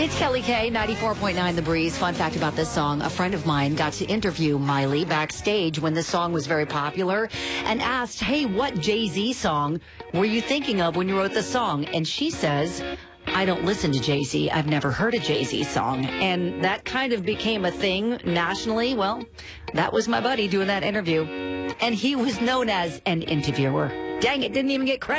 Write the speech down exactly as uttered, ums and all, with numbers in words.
It's Kelly K, ninety-four point nine The Breeze. Fun fact about this song, a friend of mine got to interview Miley backstage when this song was very popular and asked, hey, what Jay-Z song were you thinking of when you wrote the song? And she says, I don't listen to Jay-Z. I've never heard a Jay-Z song. And that kind of became a thing nationally. Well, that was my buddy doing that interview. And he was known as an interviewer. Dang it, didn't even get credit.